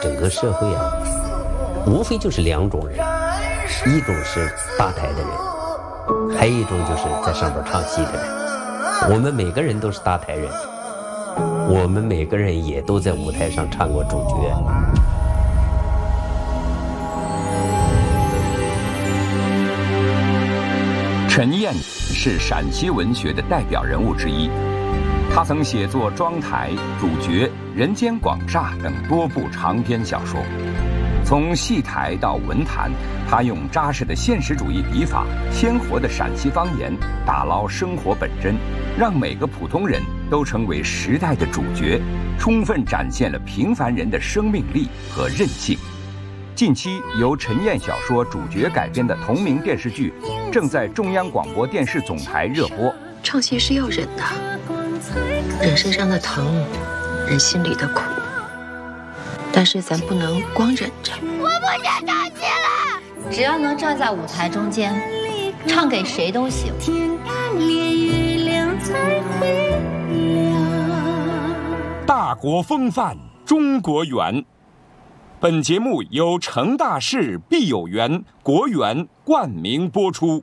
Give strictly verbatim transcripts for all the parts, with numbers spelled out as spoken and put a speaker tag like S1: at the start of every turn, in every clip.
S1: 整个社会啊，无非就是两种人，一种是搭台的人，还有一种就是在上边唱戏的人。我们每个人都是搭台人，我们每个人也都在舞台上唱过主角。
S2: 陈燕是陕西文学的代表人物之一，他曾写作《妆台》《主角》《人间广厦》等多部长篇小说。从戏台到文坛，他用扎实的现实主义笔法、鲜活的陕西方言，打捞生活本真，让每个普通人都成为时代的主角，充分展现了平凡人的生命力和韧性。近期由陈燕小说主角改编的同名电视剧，正在中央广播电视总台热播。
S3: 唱戏是要忍的，忍身上的疼，忍心里的苦。但是咱不能光忍着。
S4: 我不想唱戏了。只要能站在舞台中间，唱给谁都行。
S2: 大国风范，中国圆。本节目由成大事必有缘国园冠名播出。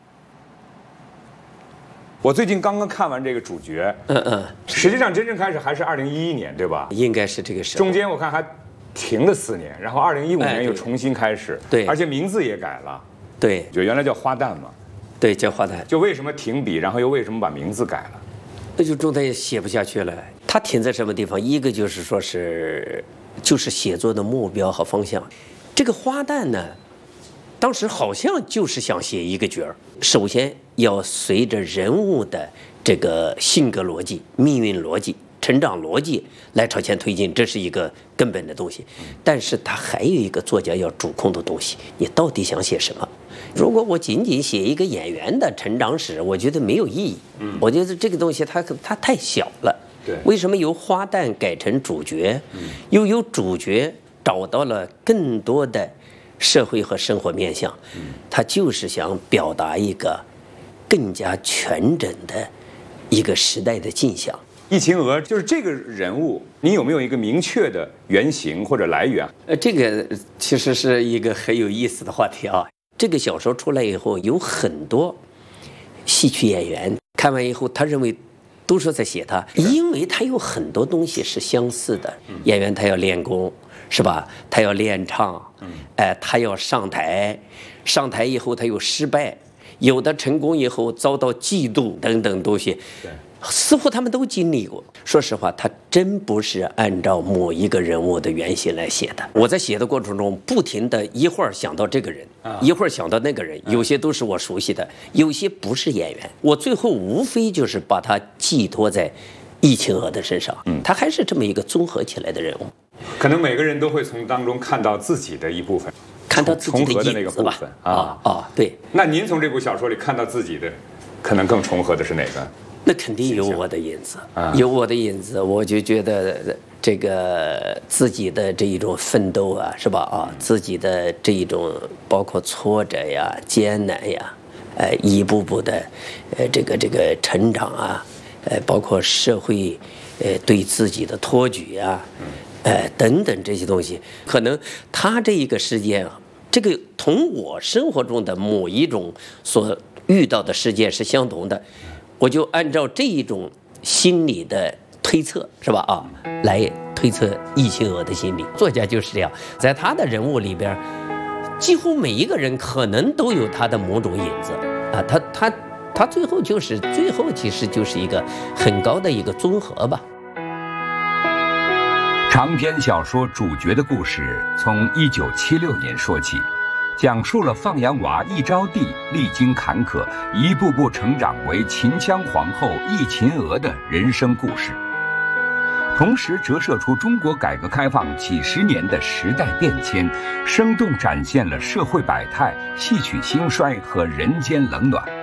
S5: 我最近刚刚看完这个主角，
S1: 嗯嗯，
S5: 实际上真正开始还是二零一一年，对吧？
S1: 应该是这个时候。
S5: 中间我看还停了四年，然后二零一五年又重新开始，
S1: 对，
S5: 而且名字也改了，
S1: 对，
S5: 就原来叫花旦嘛，
S1: 对，叫花旦。
S5: 就为什么停笔，然后又为什么把名字改了？
S1: 那就中台也写不下去了。他停在什么地方？一个就是说是。就是写作的目标和方向。这个花旦呢，当时好像就是想写一个角儿，首先要随着人物的这个性格逻辑、命运逻辑、成长逻辑来朝前推进，这是一个根本的东西。但是它还有一个作家要主控的东西，你到底想写什么？如果我仅仅写一个演员的成长史，我觉得没有意义。我觉得这个东西它它太小了。为什么由花旦改成主角，又由主角找到了更多的社会和生活面向？他就是想表达一个更加全整的一个时代的镜像。
S5: 易秦娥就是这个人物，你有没有一个明确的原型或者来源？
S1: 呃，这个其实是一个很有意思的话题啊。这个小说出来以后，有很多戏曲演员看完以后，他认为。都说在写他，因为他有很多东西是相似的。演员他要练功，是吧？他要练唱，哎、呃，他要上台，上台以后他有失败，有的成功以后遭到嫉妒等等东西，似乎他们都经历过。说实话，他真不是按照某一个人物的原型来写的。我在写的过程中，不停的一会儿想到这个人，一会儿想到那个人，有些都是我熟悉的，有些不是演员。我最后无非就是把它寄托在易秦娥的身上，嗯，他还是这么一个综合起来的人物。
S5: 可能每个人都会从当中看到自己的一部分，
S1: 看到自己
S5: 重合的那个部分
S1: 啊啊，对。
S5: 那您从这部小说里看到自己的，可能更重合的是哪个？
S1: 那肯定有我的影子，有我的影子，我就觉得这个自己的这一种奋斗啊，是吧？啊，自己的这一种包括挫折呀、艰难呀，呃，一步步的，呃，这个这个成长啊，呃，包括社会，呃，对自己的托举啊，呃，等等这些东西，可能他这一个事件啊，这个同我生活中的某一种所遇到的事件是相同的。我就按照这一种心理的推测，是吧？啊，来推测易秦娥的心理。作家就是这样，在他的人物里边，几乎每一个人可能都有他的某种影子啊。他他他最后就是最后其实就是一个很高的一个综合吧。
S2: 长篇小说主角的故事从一九七六年说起。讲述了放羊娃易招娣历经坎坷，一步步成长为秦腔皇后易秦娥的人生故事，同时折射出中国改革开放几十年的时代变迁，生动展现了社会百态、戏曲兴衰和人间冷暖。